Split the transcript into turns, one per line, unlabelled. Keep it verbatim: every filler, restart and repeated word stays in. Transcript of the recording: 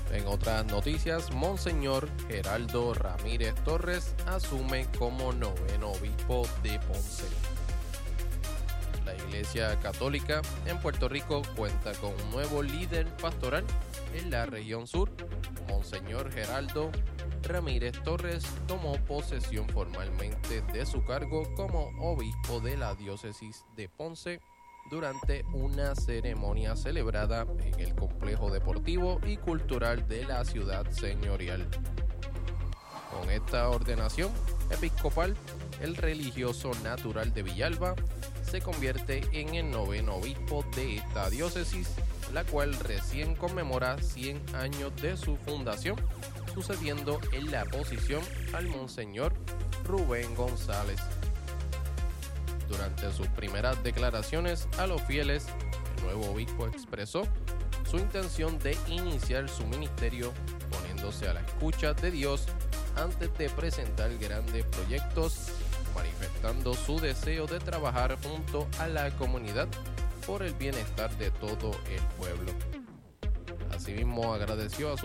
En otras noticias, Monseñor Geraldo Ramírez Torres asume como noveno obispo de Ponce. La Iglesia Católica en Puerto Rico cuenta con un nuevo líder pastoral en la región sur. Monseñor Geraldo Ramírez Torres tomó posesión formalmente de su cargo como obispo de la diócesis de Ponce durante una ceremonia celebrada en el complejo deportivo y cultural de la ciudad señorial. Con esta ordenación episcopal, el religioso natural de Villalba se convierte en el noveno obispo de esta diócesis, la cual recién conmemora cien años de su fundación, sucediendo en la posición al Monseñor Rubén González. Durante sus primeras declaraciones a los fieles, el nuevo obispo expresó su intención de iniciar su ministerio poniéndose a la escucha de Dios antes de presentar grandes proyectos, manifestando su deseo de trabajar junto a la comunidad por el bienestar de todo el pueblo. Asimismo, agradeció a su